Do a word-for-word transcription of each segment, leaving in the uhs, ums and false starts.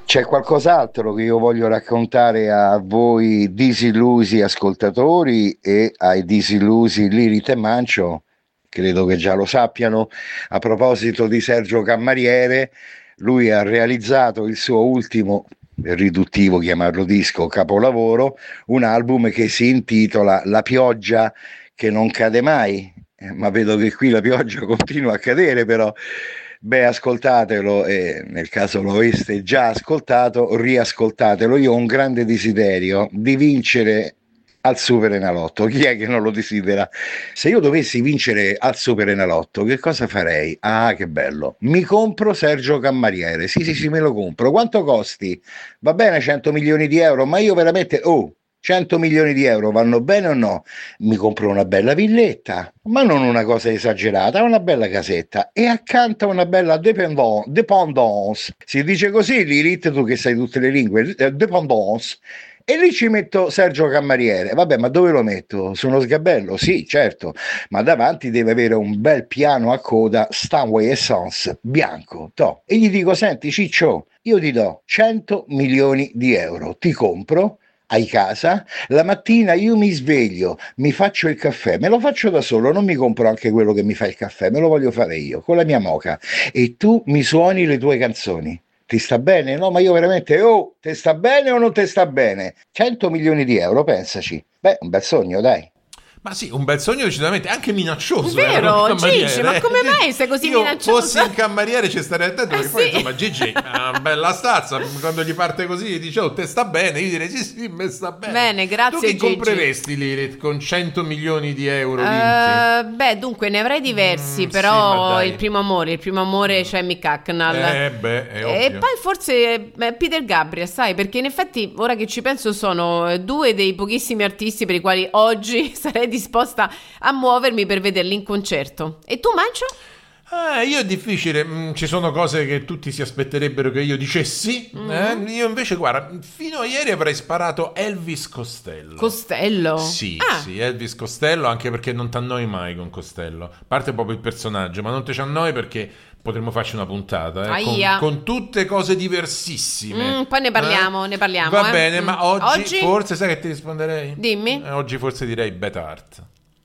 C'è qualcos'altro che io voglio raccontare a voi disillusi ascoltatori e ai disillusi Lilith e Mancio? Credo che già lo sappiano. A proposito di Sergio Cammariere, lui ha realizzato il suo ultimo, è riduttivo chiamarlo disco, capolavoro, un album che si intitola La pioggia che non cade mai. Eh, ma vedo che qui la pioggia continua a cadere, però. Beh, ascoltatelo e nel caso lo aveste già ascoltato, riascoltatelo. Io ho un grande desiderio di vincere al Superenalotto. Chi è che non lo desidera? Se io dovessi vincere al Superenalotto, che cosa farei? Ah, che bello! Mi compro Sergio Cammariere. Sì, sì, sì, me lo compro. Quanto costi? Va bene, cento milioni di euro, ma io veramente... Oh! cento milioni di euro vanno bene o no? Mi compro una bella villetta, ma non una cosa esagerata, una bella casetta e accanto a una bella dépendance, dépendance. Si dice così, Lilith, tu che sai tutte le lingue, eh, dépendance. E lì ci metto Sergio Cammariere. Vabbè, ma dove lo metto? Su uno sgabello? Sì, certo, ma davanti deve avere un bel piano a coda Stanway e Sons bianco. Toh. E gli dico, senti Ciccio, io ti do cento milioni di euro, ti compro, hai casa, la mattina io mi sveglio, mi faccio il caffè, me lo faccio da solo, non mi compro anche quello che mi fa il caffè, me lo voglio fare io, con la mia moka, e tu mi suoni le tue canzoni. Ti sta bene? No, ma io veramente, oh, ti sta bene o non ti sta bene? cento milioni di euro, pensaci. Beh, un bel sogno, dai. Ma sì, un bel sogno decisamente, anche minaccioso. Vero, Gigi, ma come mai sei così Io minaccioso? fossi in Cammariere ci starei attento, perché Eh, poi sì. insomma Gigi è una bella stazza, quando gli parte così dice oh te sta bene, io direi sì sì me sta bene. Bene, grazie, tu che Gigi. compreresti Lilith con cento milioni di euro vinti? Uh, beh, dunque ne avrei diversi, Mm, però sì, ma dai. il primo amore, il primo amore c'è Mick Hucknall. Eh beh, è E ovvio. poi forse eh, Peter Gabriel, sai, perché in effetti ora che ci penso sono eh, due dei pochissimi artisti per i quali oggi sarei disposta a muovermi per vederli in concerto. E tu, Mancio? Ah, io è difficile, mm, ci sono cose che tutti si aspetterebbero che io dicessi, Mm. eh? Io invece guarda, fino a ieri avrei sparato Elvis Costello. Costello? Sì, Ah. sì, Elvis Costello, anche perché non ti annoi mai con Costello. A parte proprio il personaggio, ma non ti ci annoi perché potremmo farci una puntata, eh, con, Aia. con tutte cose diversissime. Mm, poi ne parliamo, ne parliamo, Va eh. bene, Mm. ma oggi, Oggi? forse sai che ti risponderei? Dimmi. Eh, oggi forse direi Beth Hart.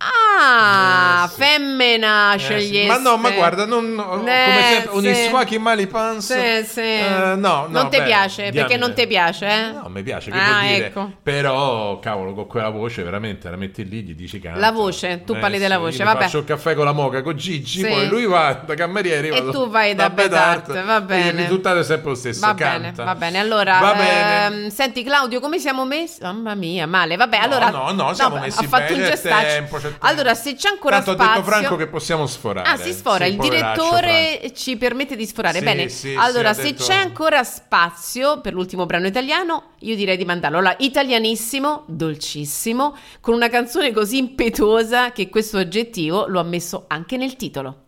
Ah, Eh, sì. femmina Eh, sì. sceglieste. Ma no, ma guarda, non, no, Eh, come sempre, sì. Uniswaki Mali Pans. Sì, sì. Eh, no, no, non ti beh, piace, perché diamine. non ti piace, eh? No, mi piace, che Ah, vuol dire? ecco. Però, cavolo, con quella voce veramente la metti lì, gli dici canta. La voce, tu parli della voce, io mi vabbè. faccio il caffè con la moca, con Gigi, Sì. poi lui va da cameriere, io E vado tu vai da Beth Beth Hart, va e bene. il risultato è sempre lo stesso, Va canta. bene, va bene. Allora, Va bene. ehm, senti Claudio, come siamo messi? Mamma mia, male. Vabbè, No, allora no, no, siamo beh, messi ho fatto bene, un c'è gestaccio. tempo, c'è tempo. Allora, se c'è ancora Tanto spazio. ha detto Franco che possiamo sforare. Ah, si sfora, Sì, il poveraccio direttore Franco. ci permette di sforare. Sì, Bene, sì, sì, allora ha se detto- c'è ancora spazio per l'ultimo brano italiano, io direi di mandarlo. Allora, italianissimo, dolcissimo, con una canzone così impetuosa che questo aggettivo lo ha messo anche nel titolo.